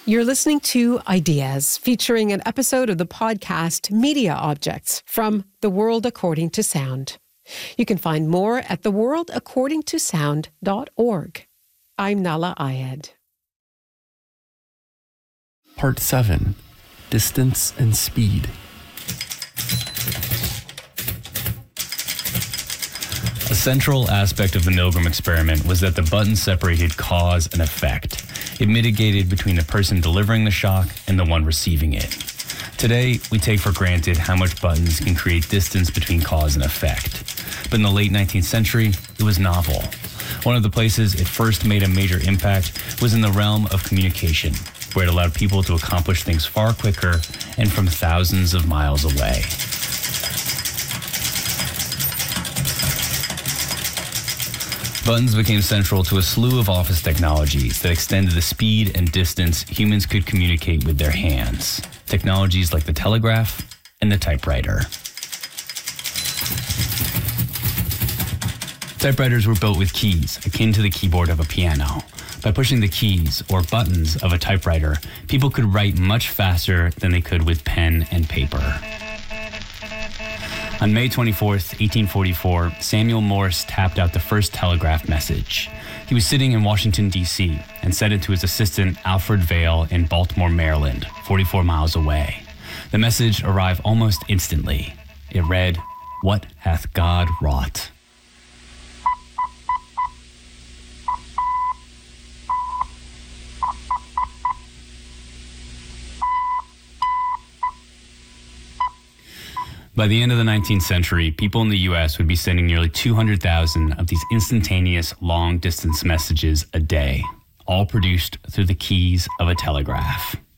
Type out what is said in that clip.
You're listening to Ideas, featuring an episode of the podcast Media Objects from The World According to Sound. You can find more at theworldaccordingtosound.org. I'm Nala Ayed. Part 7. Distance and Speed. A central aspect of the Milgram experiment was that the button separated cause and effect. It mitigated between the person delivering the shock and the one receiving it. Today, we take for granted how much buttons can create distance between cause and effect. But in the late 19th century, it was novel. One of the places it first made a major impact was in the realm of communication, where it allowed people to accomplish things far quicker and from thousands of miles away. Buttons became central to a slew of office technologies that extended the speed and distance humans could communicate with their hands. Technologies like the telegraph and the typewriter. Typewriters were built with keys, akin to the keyboard of a piano. By pushing the keys, or buttons, of a typewriter, people could write much faster than they could with pen and paper. On May 24th, 1844, Samuel Morse tapped out the first telegraph message. He was sitting in Washington, D.C., and sent it to his assistant, Alfred Vail, in Baltimore, Maryland, 44 miles away. The message arrived almost instantly. It read, "What hath God wrought?" By the end of the 19th century, people in the U.S. would be sending nearly 200,000 of these instantaneous long-distance messages a day, all produced through the keys of a telegraph.